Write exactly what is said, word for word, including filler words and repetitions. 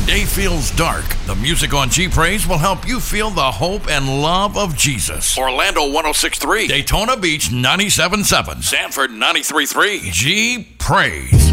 day feels dark, the music on G Praise will help you feel the hope and love of Jesus. Orlando one oh six point three, Daytona Beach ninety-seven point seven, Sanford ninety-three point three. G Praise.